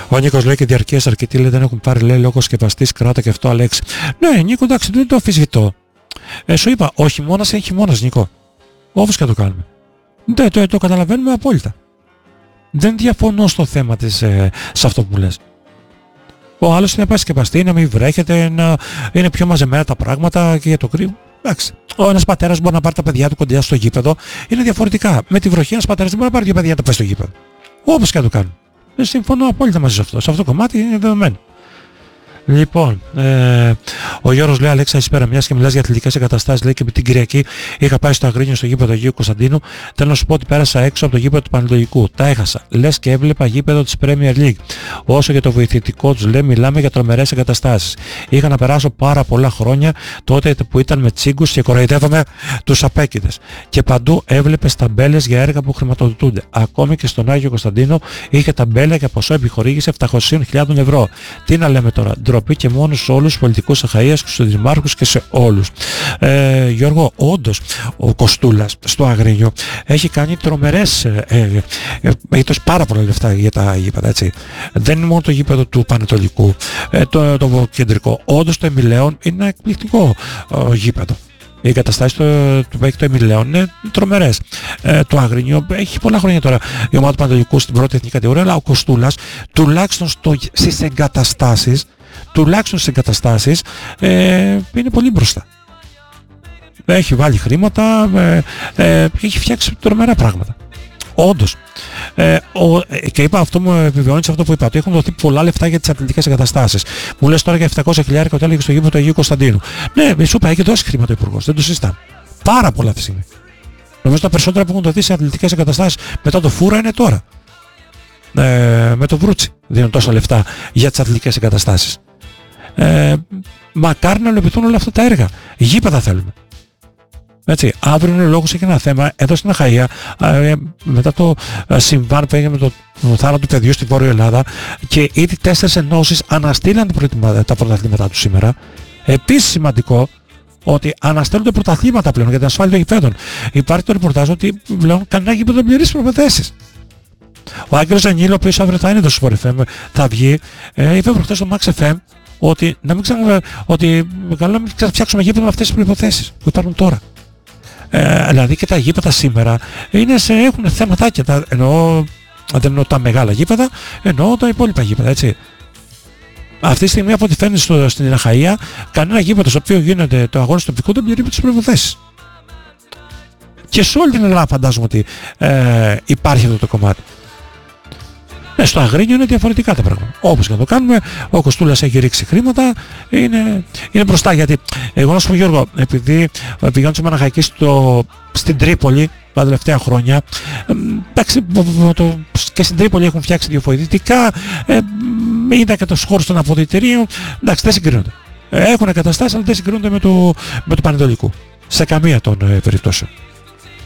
Ο Νίκος λέει και διαρκείας αρκετοί λέει δεν έχουν πάρει λέει λόγο σκεπαστής, κράτα και αυτό Αλέξη. Ναι Νίκο, εντάξει, δεν το αφισβητώ. Σου είπα, ο χειμώνας είναι χειμώνας Νίκο. Όπως και το κάνουμε. Ναι, το καταλαβαίνουμε απόλυτα. Δεν διαφωνώ στο θέμα της, σε αυτό που λες. Ο άλλος είναι να πάει σκεπαστεί, να μην βρέχεται, να είναι πιο μαζεμένα τα πράγματα και για το κρύο. Εντάξει. Ένας πατέρας μπορεί να πάρει τα παιδιά του κοντά στο γήπεδο. Είναι διαφορετικά. Με τη βροχή ένας πατέρας δεν μπορεί να πάρει δύο παιδιά να τα πάει στο γήπεδο. Όπως και να το κάνουν. Συμφωνώ απόλυτα μαζί σε αυτό. Σε αυτό το κομμάτι είναι δεδομένο. Λοιπόν, ο Γιώργος λέει Αλέξα εις πέρα μιας και μιλάς για αθλητικές εγκαταστάσεις, λέει και με την Κυριακή είχα πάει στο Αγρίνιο στο γήπεδο Αγίου Κωνσταντίνου. Θέλω να σου πω ότι πέρασα έξω από το γήπεδο του Πανετολικού. Τα έχασα. Λες και έβλεπα γήπεδο της Premier League. Όσο για το βοηθητικό τους λέει, μιλάμε για τρομερές εγκαταστάσεις. Είχα να περάσω πάρα πολλά χρόνια τότε που ήταν με τσίγκους και κοροϊδεύαμε τους απέκητες. Και παντού έβλεπες ταμπέλες για έργα που χρηματοδοτούνται. Ακόμη και στον Άγιο Κωνσταντίνο είχε ταμπέλα για ποσό επιχορήγηση 700.000 ευρώ. Τι να λέμε τώρα. Και μόνο σε όλους τους πολιτικούς αχαΐας, στους δημάρχους και σε όλους. Γιώργο, όντως ο Κοστούλας στο Αγρίνιο έχει κάνει τρομερές, έχει δώσει πάρα πολλά λεφτά για τα γήπεδα, έτσι. Δεν είναι μόνο το γήπεδο του Πανετολικού, το κεντρικό. Όντως το Εμιλέον είναι ένα εκπληκτικό γήπεδο. Οι εγκαταστάσεις του παίκτη του Εμιλέον είναι τρομερές. Το Αγρίνιο έχει πολλά χρόνια τώρα η ομάδα του Πανετολικού στην πρώτη εθνική κατηγορία, αλλά ο Κοστούλας τουλάχιστον στις εγκαταστάσεις είναι πολύ μπροστά. Έχει βάλει χρήματα, έχει φτιάξει τρομερά πράγματα. Όντως. Και είπα, αυτό μου επιβεβαιώνει αυτό που είπα, ότι έχουν δοθεί πολλά λεφτά για τις αθλητικές εγκαταστάσεις. Μου λες τώρα για 700.000 ότι έλεγε στο γήπεδο του Αγίου Κωνσταντίνου. Ναι, σου είπα, έχει δώσει χρήματα ο Υπουργός, δεν το συζητάμε. Πάρα πολλά αυτή τη στιγμή. Νομίζω τα περισσότερα που έχουν δοθεί σε αθλητικές εγκαταστάσεις μετά το Φούρα είναι τώρα. Με το Βρούτσι δίνουν τόσα λεφτά για τις αθλητικές εγκαταστάσεις. Μακάρι να ολοκληρωθούν όλα αυτά τα έργα. Γήπεδα θέλουμε. Έτσι, αύριο είναι λόγος και ένα θέμα εδώ στην Αχαΐα, μετά το συμβάν που έγινε με το θάνατο του παιδιού στη Βόρεια Ελλάδα και ήδη 4 ενώσεις αναστήλαν τα πρωταθλήματά τους σήμερα. Επίσης σημαντικό ότι αναστέλνονται πρωταθλήματα πλέον για την ασφάλεια των γηπέδων. Υπάρχει το ρεπορτάζ ότι πλέον κανένα γήπεδο δεν πληρήσει προποθέσεις. Ο Άγγελος Ζανίλο, ο οποίος αύριο θα είναι το Sport FM, θα βγει, είπε προχτές στο Max FM ότι καλό να μην ξαναφτιάξουμε γήπεδο με αυτές τις προϋποθέσεις που υπάρχουν τώρα. Δηλαδή και τα γήπεδα σήμερα έχουν θέματάκια, δεν εννοώ τα μεγάλα γήπεδα, εννοώ τα υπόλοιπα γήπεδα, έτσι. Αυτή τη στιγμή από ό,τι φαίνεται στην Αχαΐα, κανένα γήπεδο στο οποίο γίνεται το αγώνα στο τοπικό δεν πληρεί τις προϋποθέσεις. Και σε όλη την Ελλάδα φαντάζομαι ότι υπάρχει αυτό το κομμάτι. Στο Αγρίνιο είναι διαφορετικά τα πράγματα. Όπως και να το κάνουμε, ο Κοστούλας έχει ρίξει χρήματα, είναι μπροστά. Γιατί εγώ να σου πω Γιώργο, επειδή πηγαίνω σε Μαναχαϊκή στην Τρίπολη τα τελευταία χρόνια, εντάξει, και στην Τρίπολη έχουν φτιάξει διαφορετικά, είδα και τους χώρους των αποδυτηρίων, εντάξει, δεν συγκρίνονται. Έχουν εγκαταστάσεις, αλλά δεν συγκρίνονται με το Πανετολικού. Σε καμία των περιπτώσεων.